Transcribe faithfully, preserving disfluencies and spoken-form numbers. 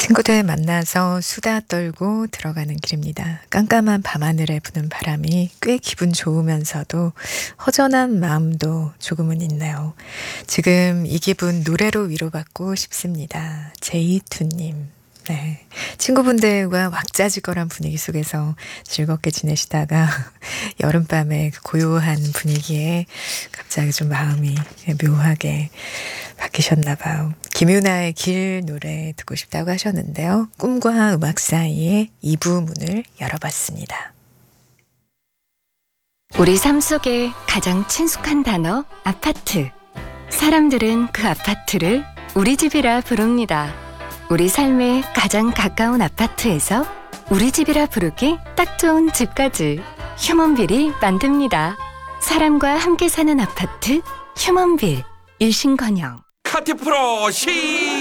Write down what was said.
친구들 만나서 수다 떨고 들어가는 길입니다. 깜깜한 밤하늘에 부는 바람이 꽤 기분 좋으면서도 허전한 마음도 조금은 있네요. 지금 이 기분 노래로 위로받고 싶습니다. 제이투님. 네. 친구분들과 왁자지껄한 분위기 속에서 즐겁게 지내시다가 여름밤의 그 고요한 분위기에 갑자기 좀 마음이 묘하게 바뀌셨나 봐요. 김유나의 길 노래 듣고 싶다고 하셨는데요. 꿈과 음악 사이에 이 부 문을 열어봤습니다. 우리 삶 속에 가장 친숙한 단어 아파트. 사람들은 그 아파트를 우리 집이라 부릅니다. 우리 삶에 가장 가까운 아파트에서 우리 집이라 부르기 딱 좋은 집까지 휴먼빌이 만듭니다. 사람과 함께 사는 아파트 휴먼빌. 일신건영. 카티 프로 시